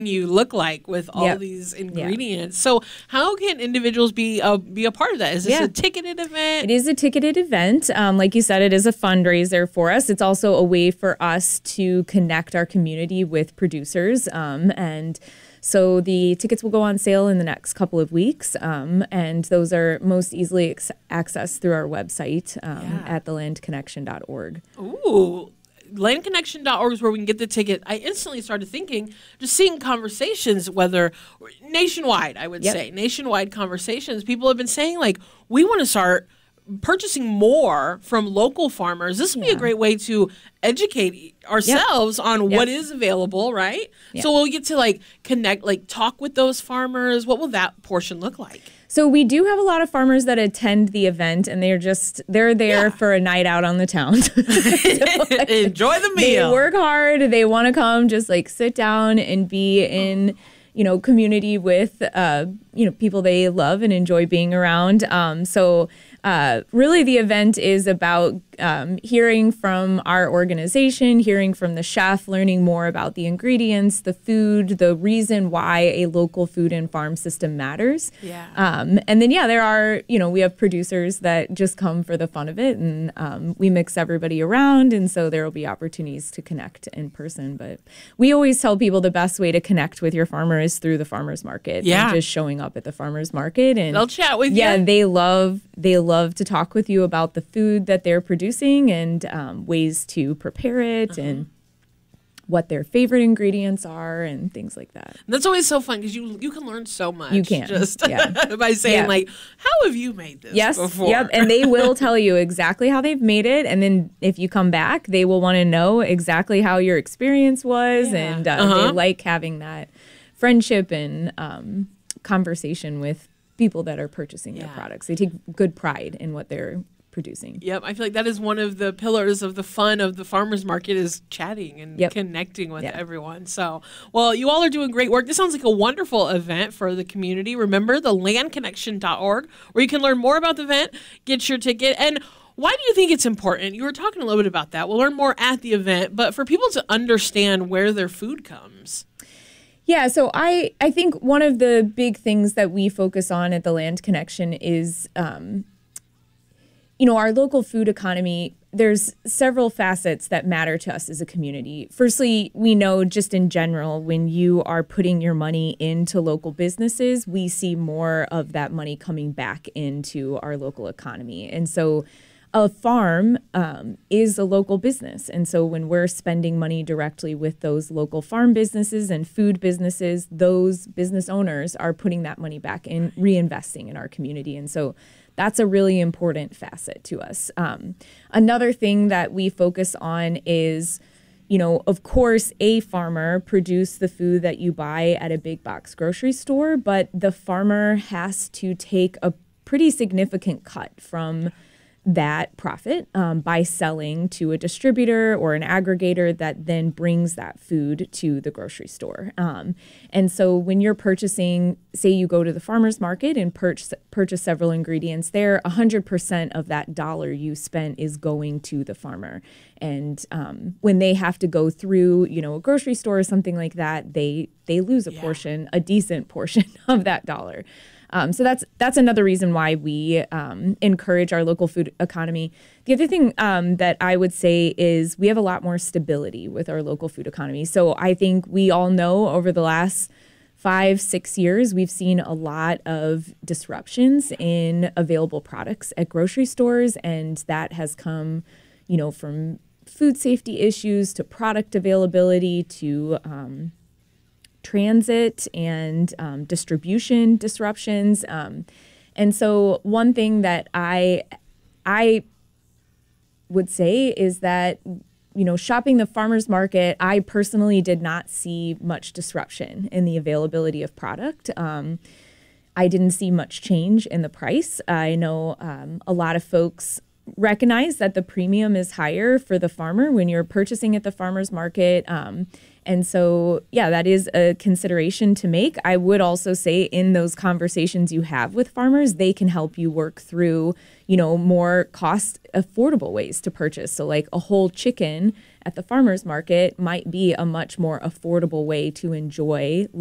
you look like with all these ingredients. So how can individuals be a part of that? Is this a ticketed event? It is a ticketed event. Like you said, it is a fundraiser for us. It's also a way for us to connect our community with producers. And so the tickets will go on sale in the next couple of weeks. And those are most easily accessed through our website at thelandconnection.org. Ooh. Landconnection.org is where we can get the ticket. I instantly started thinking, just seeing conversations, whether nationwide, I would say, nationwide conversations. People have been saying, like, we want to start purchasing more from local farmers. This would be a great way to educate ourselves on what is available, right? So we'll get to, like, connect, like, talk with those farmers. What will that portion look like? So we do have a lot of farmers that attend the event, and they're there for a night out on the town. So, like, enjoy the meal. They work hard. They want to come just like sit down and be in, community with, people they love and enjoy being around. So really the event is about hearing from our organization, hearing from the chef, learning more about the ingredients, the food, the reason why a local food and farm system matters. And then, there are, we have producers that just come for the fun of it, and we mix everybody around. And so there will be opportunities to connect in person. But we always tell people the best way to connect with your farmer is through the farmer's market. And just showing up at the farmer's market. And they'll chat with you. Yeah, they love to talk with you about the food that they're producing and ways to prepare it and what their favorite ingredients are and things like that. That's always so fun because you can learn so much. You can. Just by saying, like, how have you made this before? Yep, and they will tell you exactly how they've made it. And then if you come back, they will want to know exactly how your experience was. And they like having that friendship and conversation with people that are purchasing their products. They take good pride in what they're producing. Yep, I feel like that is one of the pillars of the fun of the farmers market is chatting and connecting with everyone. So, well, you all are doing great work. This sounds like a wonderful event for the community. Remember, the landconnection.org, where you can learn more about the event, get your ticket. And why do you think it's important? You were talking a little bit about that. We'll learn more at the event, but for people to understand where their food comes. Yeah, so I think one of the big things that we focus on at the Land Connection is our local food economy. There's several facets that matter to us as a community. Firstly, we know just in general, when you are putting your money into local businesses, we see more of that money coming back into our local economy. And so a farm is a local business. And so when we're spending money directly with those local farm businesses and food businesses, those business owners are putting that money back and reinvesting in our community. And so that's a really important facet to us. Another thing that we focus on is, of course, a farmer produced the food that you buy at a big box grocery store, but the farmer has to take a pretty significant cut from that profit by selling to a distributor or an aggregator that then brings that food to the grocery store. And so when you're purchasing, say you go to the farmer's market and purchase several ingredients there, 100% of that dollar you spent is going to the farmer. And when they have to go through, a grocery store or something like that, they lose a portion, a decent portion of that dollar. So that's another reason why we encourage our local food economy. The other thing that I would say is we have a lot more stability with our local food economy. So I think we all know over the last 5-6 years, we've seen a lot of disruptions in available products at grocery stores, and that has come, from food safety issues to product availability to transit and distribution disruptions. And so one thing that I would say is that, shopping the farmer's market, I personally did not see much disruption in the availability of product. I didn't see much change in the price. I know a lot of folks recognize that the premium is higher for the farmer when you're purchasing at the farmer's market. And so, yeah, that is a consideration to make. I would also say in those conversations you have with farmers, they can help you work through, more cost affordable ways to purchase. So like a whole chicken at the farmer's market might be a much more affordable way to enjoy